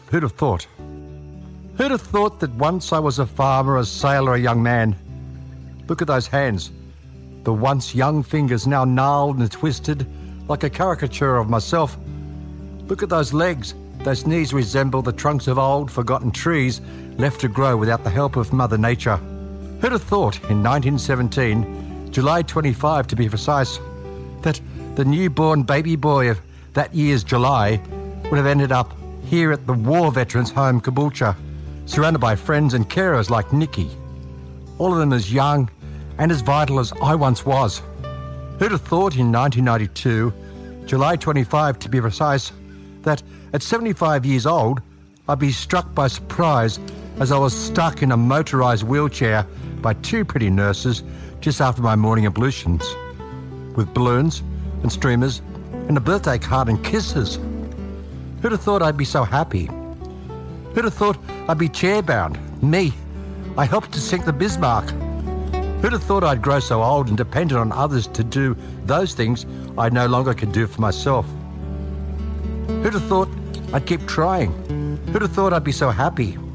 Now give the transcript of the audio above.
Who'd have thought? Who'd have thought that once I was a farmer, a sailor, a young man? Look at those hands. The once young fingers now gnarled and twisted like a caricature of myself. Look at those legs. Those knees resemble the trunks of old, forgotten trees left to grow without the help of Mother Nature. Who'd have thought in 1917, July 25 to be precise, that the newborn baby boy of that year's July would have ended up here at the War Veterans Home, Caboolture, surrounded by friends and carers like Nikki, all of them as young and as vital as I once was. Who'd have thought in 1992, July 25 to be precise, that at 75 years old, I'd be struck by surprise as I was stuck in a motorised wheelchair by two pretty nurses just after my morning ablutions, with balloons and streamers and a birthday card and kisses. Who'd have thought I'd be so happy? Who'd have thought I'd be chair-bound? Me. I helped to sink the Bismarck. Who'd have thought I'd grow so old and dependent on others to do those things I no longer could do for myself? Who'd have thought I'd keep trying? Who'd have thought I'd be so happy?